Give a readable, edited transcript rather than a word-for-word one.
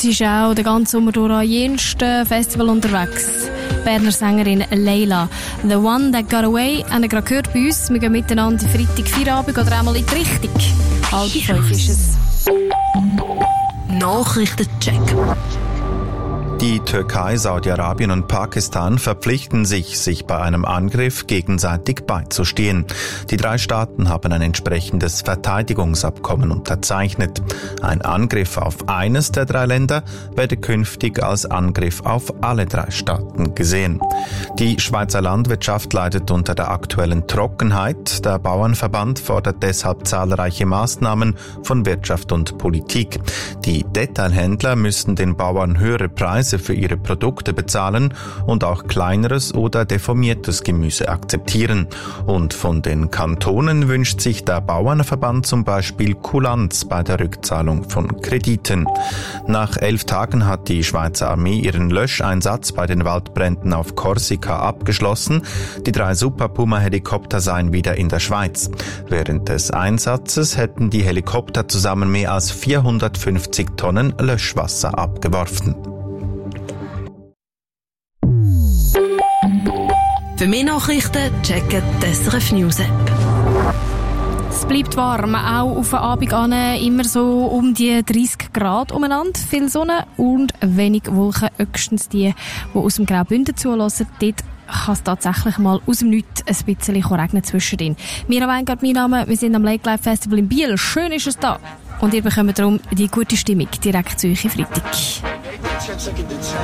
Sie ist auch den ganzen Sommer durch an jensten Festival unterwegs. Berner Sängerin Leila. «The One That Got Away» haben wir gerade gehört bei uns. Wir gehen miteinander Freitag, Feierabend oder einmal in die Richtung. 4:30 ist es. Nachrichtencheck. Die Türkei, Saudi-Arabien und Pakistan verpflichten sich bei einem Angriff gegenseitig beizustehen. Die 3 Staaten haben ein entsprechendes Verteidigungsabkommen unterzeichnet. Ein Angriff auf eines der 3 Länder werde künftig als Angriff auf alle 3 Staaten gesehen. Die Schweizer Landwirtschaft leidet unter der aktuellen Trockenheit. Der Bauernverband fordert deshalb zahlreiche Maßnahmen von Wirtschaft und Politik. Die Detailhändler müssen den Bauern höhere Preise für ihre Produkte bezahlen und auch kleineres oder deformiertes Gemüse akzeptieren. Und von den Kantonen wünscht sich der Bauernverband zum Beispiel Kulanz bei der Rückzahlung von Krediten. Nach 11 Tagen hat die Schweizer Armee ihren Löscheinsatz bei den Waldbränden auf Korsika abgeschlossen. Die 3 Super Puma-Helikopter seien wieder in der Schweiz. Während des Einsatzes hätten die Helikopter zusammen mehr als 450 Tonnen Löschwasser abgeworfen. Für mehr Nachrichten checken die SRF News App. Es bleibt warm, auch auf den Abend an, immer so um die 30 Grad umeinander. Viel Sonne und wenig Wolken, höchstens die aus dem Graubünden zulassen. Dort kann es tatsächlich mal aus dem Nichts ein bisschen regnen zwischendrin. Mira Weingart, mein Name, wir sind am Lake Life Festival in Biel. Schön ist es da. Und ihr bekommt darum die gute Stimmung direkt zu euch Freitag.